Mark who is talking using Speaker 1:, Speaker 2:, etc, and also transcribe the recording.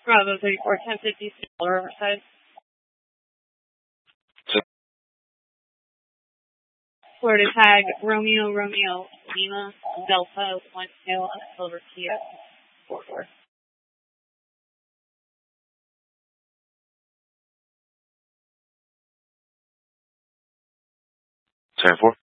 Speaker 1: Bravo 34, 1050, Riverside. Florida tag, Romeo, Lima, Delta, 1-2 on a Silver Kia, 44.
Speaker 2: 10-4.